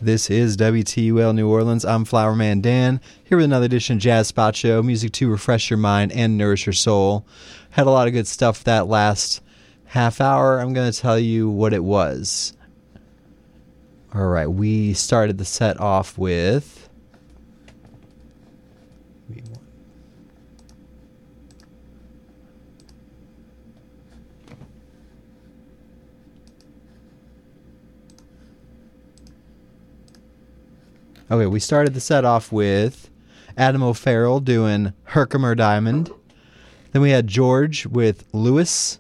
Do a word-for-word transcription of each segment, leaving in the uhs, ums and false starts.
This is W T U L New Orleans. I'm Flowerman Dan, here with another edition of Jazz Spot Show, music to refresh your mind and nourish your soul. Had a lot of good stuff that last half hour. I'm going to tell you what it was. All right, we started the set off with... Okay, we started the set off with Adam O'Farrell doing Herkimer Diamond. Then we had George with Lewis.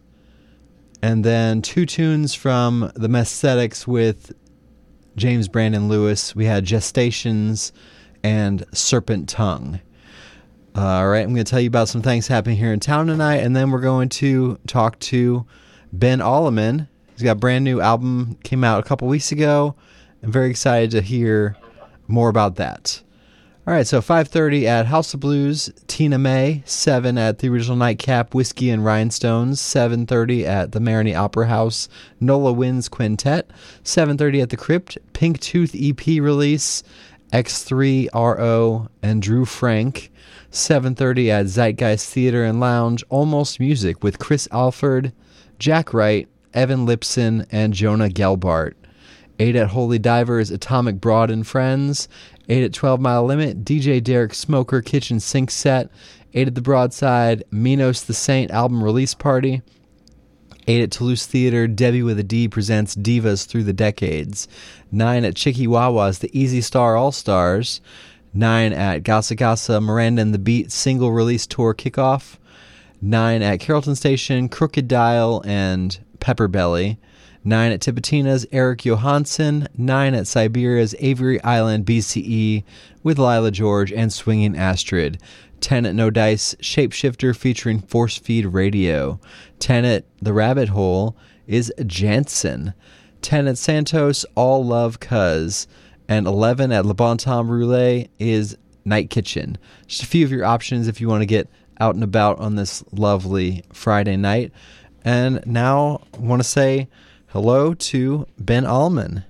And then two tunes from the Mesthetics with James Brandon Lewis. We had Gestations and Serpent Tongue. Uh, all right, I'm going to tell you about some things happening here in town tonight. And then we're going to talk to Ben Alleman. He's got a brand new album, came out a couple weeks ago. I'm very excited to hear more about that. All right, so five thirty at House of Blues, Tina May. seven at the Original Nightcap, Whiskey and Rhinestones. seven thirty at the Marigny Opera House, Nola Winds Quintet. seven thirty at the Crypt, Pink Tooth E P release, X three R O and Drew Frank. seven thirty at Zeitgeist Theater and Lounge, Almost Music with Chris Alford, Jack Wright, Evan Lipson, and Jonah Gelbart. eight at Holy Divers, Atomic Broad and Friends. eight at twelve Mile Limit, D J Derek Smoker Kitchen Sink Set. eight at the Broadside, Minos the Saint album release party. eight at Toulouse Theater, Debbie with a D presents Divas Through the Decades. nine at Chicky Wawa's The Easy Star All-Stars. nine at Gasa Gasa, Miranda and the Beat single release tour kickoff. nine at Carrollton Station, Crooked Dial and Pepper Belly. nine at Tipitina's, Eric Johansson. nine at Siberia's, Avery Island B C E with Lila George and Swinging Astrid. ten at No Dice, Shapeshifter featuring Force Feed Radio. ten at The Rabbit Hole is Jansen. ten at Santos, All Love Cuz. And eleven at Le Bon Temps Roulette is Night Kitchen. Just a few of your options if you want to get out and about on this lovely Friday night. And now I want to say hello to Ben Alleman.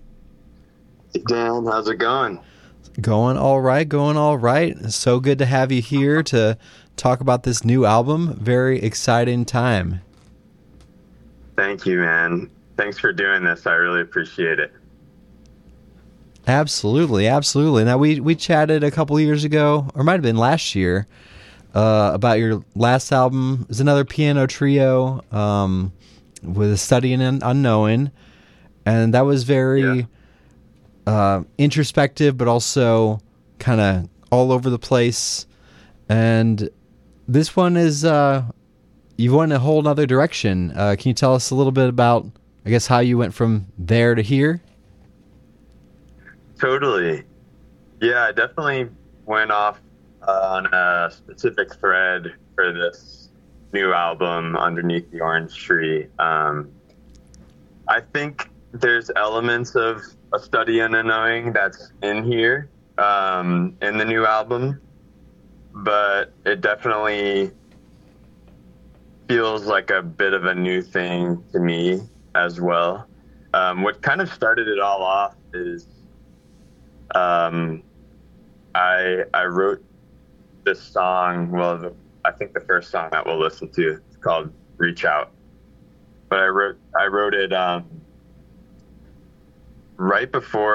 Hey Dan, how's it going? Going all right, going all right. It's so good to have you here to talk about this new album. Very exciting time. Thank you, man. Thanks for doing this. I really appreciate it. Absolutely, absolutely. Now, we, we chatted a couple years ago, or it might have been last year, uh, about your last album. It was another piano trio, um, with A Study in Unknowing, and that was very yeah. uh, introspective, but also kind of all over the place. And this one is, uh, you went in a whole other direction. Uh, can you tell us a little bit about, I guess, how you went from there to here? Totally. Yeah, I definitely went off uh, on a specific thread for this new album, Underneath the Orange Tree. Um, I think there's elements of A Study in Unknowing that's in here, um, in the new album, but it definitely feels like a bit of a new thing to me as well. Um, what kind of started it all off is um, I I wrote this song, well, the, I think the first song that we'll listen to is called Reach Out. But I wrote I wrote it um, right before